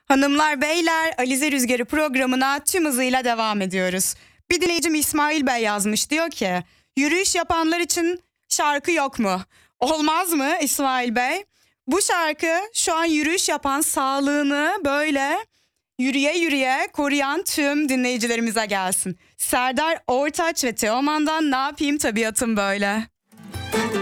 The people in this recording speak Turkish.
Hanımlar beyler, Alize Rüzgarı programına tüm hızıyla devam ediyoruz. Bir dinleyicim İsmail Bey yazmış, diyor ki yürüyüş yapanlar için şarkı yok mu? Olmaz mı İsmail Bey? Bu şarkı şu an yürüyüş yapan, sağlığını böyle yürüye yürüye koruyan tüm dinleyicilerimize gelsin. Serdar Ortaç ve Teoman'dan Ne Yapayım Tabiatım Böyle.